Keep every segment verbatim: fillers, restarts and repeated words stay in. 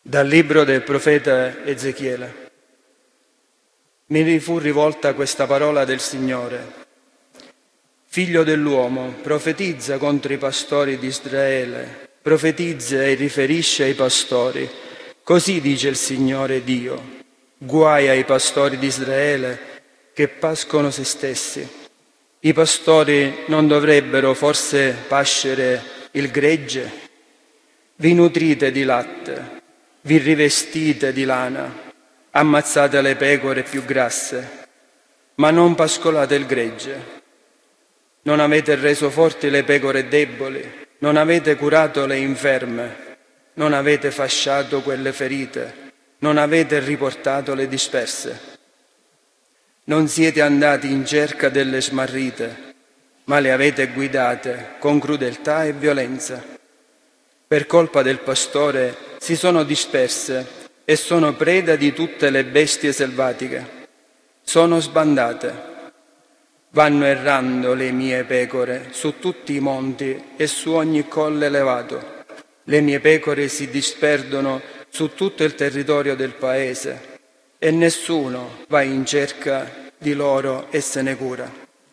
Dal libro del profeta Ezechiele. Mi fu rivolta questa parola del Signore. Figlio dell'uomo, profetizza contro i pastori di Israele, profetizza e riferisce ai pastori. Così dice il Signore Dio: guai ai pastori di Israele che pascono se stessi. I pastori non dovrebbero forse pascere il gregge? Vi nutrite di latte, vi rivestite di lana, ammazzate le pecore più grasse, ma non pascolate il gregge. Non avete reso forti le pecore deboli, non avete curato le inferme, non avete fasciato quelle ferite, non avete riportato le disperse. Non siete andati in cerca delle smarrite, ma le avete guidate con crudeltà e violenza. Per colpa del pastore si sono disperse e sono preda di tutte le bestie selvatiche. Sono sbandate. Vanno errando le mie pecore su tutti i monti e su ogni colle elevato. Le mie pecore si disperdono su tutto il territorio del paese e nessuno va in cerca di loro e se ne cura.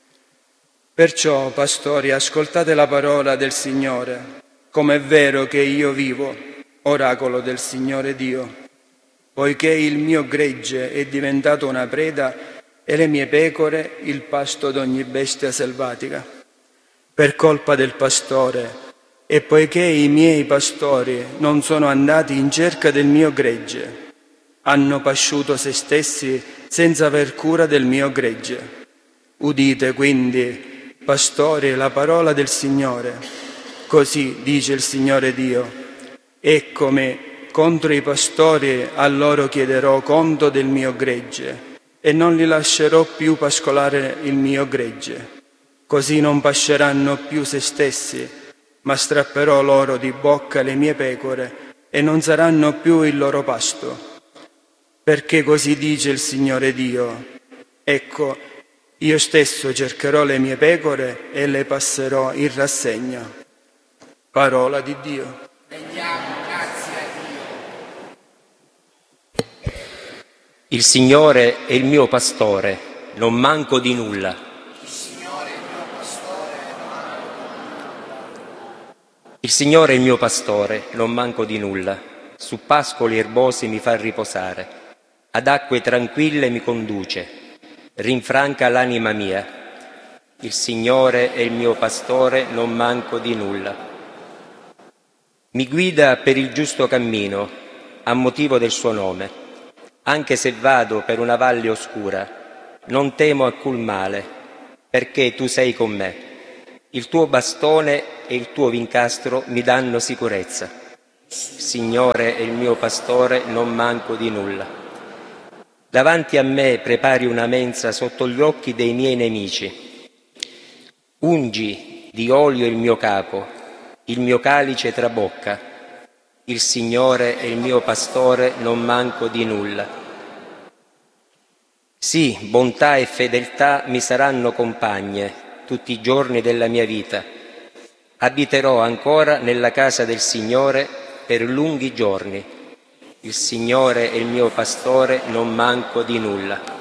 Perciò, pastori, ascoltate la parola del Signore. Com'è vero che io vivo, oracolo del Signore Dio, poiché il mio gregge è diventato una preda e le mie pecore il pasto d'ogni bestia selvatica. Per colpa del pastore e poiché i miei pastori non sono andati in cerca del mio gregge, hanno pasciuto se stessi senza aver cura del mio gregge. Udite quindi, pastori, la parola del Signore. Così dice il Signore Dio: eccomi, contro i pastori a loro chiederò conto del mio gregge e non li lascerò più pascolare il mio gregge. Così non pasceranno più se stessi, ma strapperò loro di bocca le mie pecore e non saranno più il loro pasto. Perché così dice il Signore Dio: ecco, io stesso cercherò le mie pecore e le passerò in rassegna. Parola di Dio. Rendiamo grazie a Dio. Il Signore è il mio pastore, non manco di nulla. Il Signore è il mio pastore, non manco di nulla. Il Signore è il mio pastore, non manco di nulla. Su pascoli erbosi mi fa riposare, ad acque tranquille mi conduce, rinfranca l'anima mia. Il Signore è il mio pastore, non manco di nulla. Mi guida per il giusto cammino, a motivo del suo nome. Anche se vado per una valle oscura, non temo alcun male, perché tu sei con me. Il tuo bastone e il tuo vincastro mi danno sicurezza. Il Signore è il mio pastore, non manco di nulla. Davanti a me prepari una mensa sotto gli occhi dei miei nemici. Ungi di olio il mio capo, il mio calice trabocca. Il Signore è il mio pastore, non manco di nulla. Sì, bontà e fedeltà mi saranno compagne tutti i giorni della mia vita. Abiterò ancora nella casa del Signore per lunghi giorni. Il Signore è il mio pastore, non manco di nulla.